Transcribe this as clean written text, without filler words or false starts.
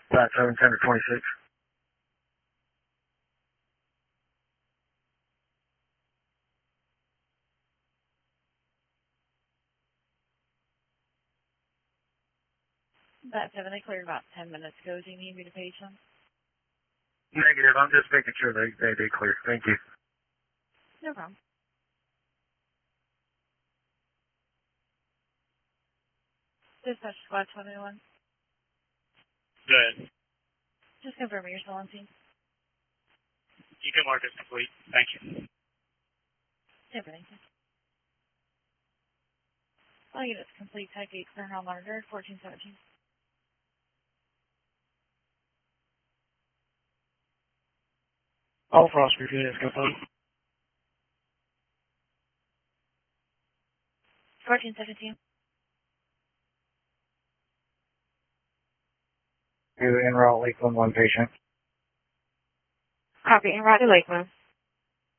Flat 7, Center 26. That 7, they cleared about 10 minutes ago. Do you need me to patient? Negative. I'm just making sure they clear. Thank you. No problem. Dispatch Squad 21. Good. Just confirming you're still on scene. You can mark as complete. Thank you. Yeah, thank you. All units complete. Type 8, clear hall monitor, 1417. All Frost Group units complete. 1417. To en route Lakeland 1 patient. Copy, en route to Lakeland.